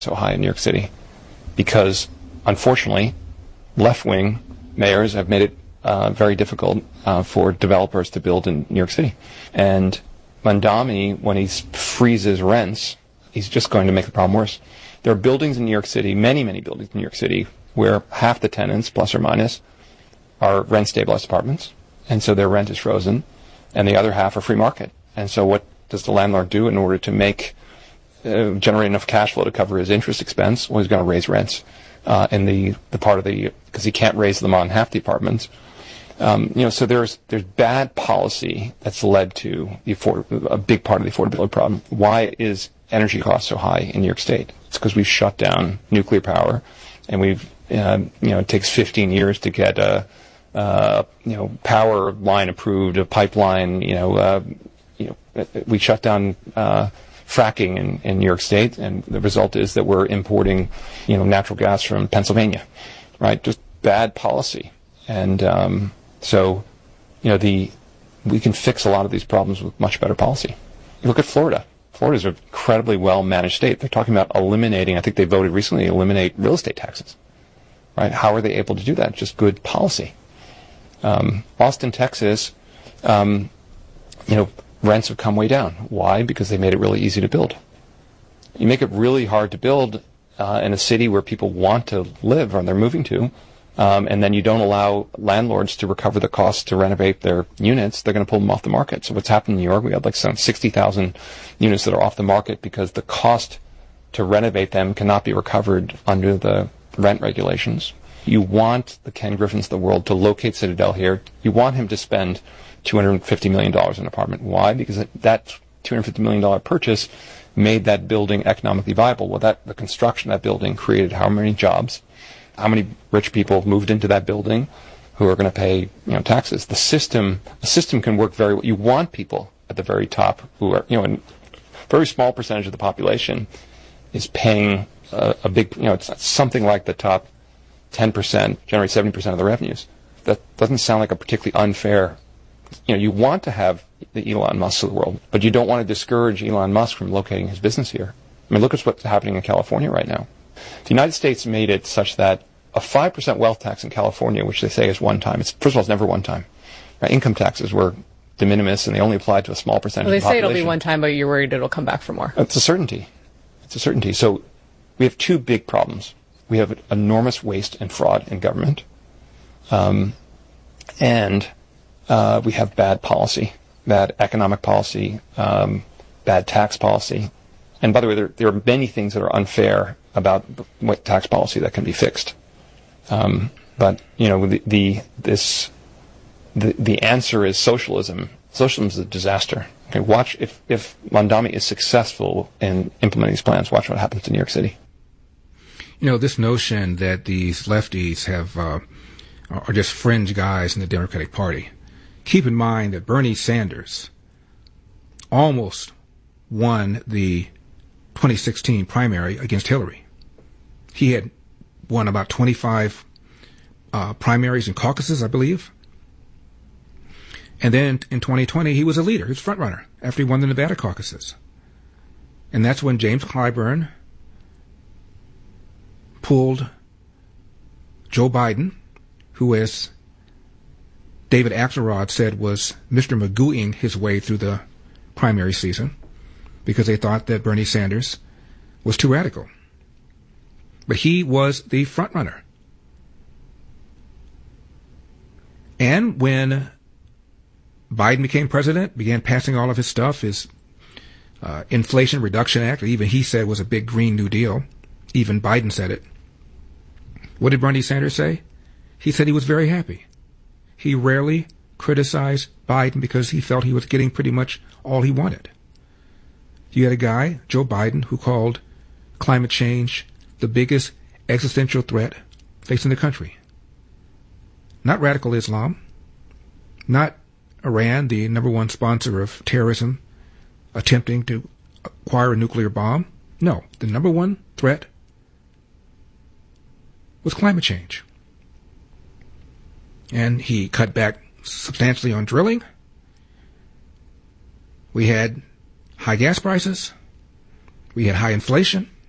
so high in New York City because, unfortunately, left-wing mayors have made it very difficult for developers to build in New York City. And Mamdani, when he freezes rents, he's just going to make the problem worse. There are buildings in New York City, many, many buildings in New York City, where half the tenants, plus or minus, are rent-stabilized apartments, and so their rent is frozen, and the other half are free market. And so what does the landlord do in order to generate enough cash flow to cover his interest expense? Well, he's going to raise rents in the part of because he can't raise them on half the apartments. So there's bad policy that's led to a big part of the affordability problem. Why is energy costs so high in New York State? It's because we've shut down nuclear power, and it takes 15 years to get a power line approved, a pipeline. We shut down fracking in New York State, and the result is that we're importing, natural gas from Pennsylvania, right? Just bad policy, and we can fix a lot of these problems with much better policy. You look at Florida. Florida's an incredibly well-managed state. They're talking about eliminating, I think they voted recently, eliminate real estate taxes, right? How are they able to do that? Just good policy. Austin, Texas, rents have come way down. Why? Because they made it really easy to build. You make it really hard to build in a city where people want to live or they're moving to, and then you don't allow landlords to recover the costs to renovate their units, they're going to pull them off the market. So what's happened in New York, we had some 60,000 units that are off the market because the cost to renovate them cannot be recovered under the rent regulations. You want the Ken Griffins of the world to locate Citadel here. You want him to spend $250 million in an apartment. Why? Because that $250 million purchase made that building economically viable. Well, the construction of that building created how many jobs? How many rich people moved into that building who are going to pay taxes? The system can work very well. You want people at the very top who are, a very small percentage of the population is paying a big, it's something like the top 10% generate 70% of the revenues. That doesn't sound like a particularly unfair. You want to have the Elon Musk of the world, but you don't want to discourage Elon Musk from locating his business here. I mean, look at what's happening in California right now. The United States made it such that a 5% wealth tax in California, which they say is one time, first of all, it's never one time. Income taxes were de minimis, and they only applied to a small percentage of the population. They say it'll be one time, but you're worried it'll come back for more. It's a certainty. So we have two big problems. We have enormous waste and fraud in government, and we have bad policy, bad economic policy, bad tax policy. And by the way, there are many things that are unfair about what tax policy that can be fixed. But the answer is socialism. Socialism is a disaster. Okay, watch if Mamdani is successful in implementing these plans. Watch what happens to New York City. This notion that these lefties are just fringe guys in the Democratic Party. Keep in mind that Bernie Sanders almost won the 2016 primary against Hillary. He had won about 25 primaries and caucuses, I believe. And then in 2020, he was a leader. He was front runner after he won the Nevada caucuses. And that's when James Clyburn pulled Joe Biden, who, as David Axelrod said, was Mr. Magooing his way through the primary season because they thought that Bernie Sanders was too radical. But he was the front runner. And when Biden became president, began passing all of his stuff, his Inflation Reduction Act, even he said was a big Green New Deal. Even Biden said it. What did Bernie Sanders say? He said he was very happy. He rarely criticized Biden because he felt he was getting pretty much all he wanted. You had a guy, Joe Biden, who called climate change the biggest existential threat facing the country. Not radical Islam, not Iran, the number one sponsor of terrorism, attempting to acquire a nuclear bomb. No, the number one threat was climate change. And he cut back substantially on drilling. We had high gas prices. We had high inflation.